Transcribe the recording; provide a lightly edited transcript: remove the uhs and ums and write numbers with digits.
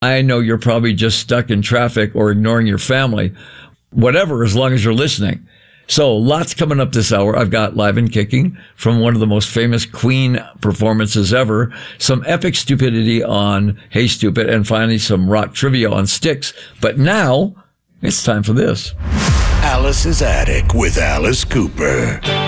I know you're probably just stuck in traffic or ignoring your family. Whatever, as long as you're listening. So lots coming up this hour. I've got Live and Kicking from one of the most famous Queen performances ever, some epic stupidity on Hey Stupid, and finally some rock trivia on Styx. But now it's time for this. Alice's Attic with Alice Cooper.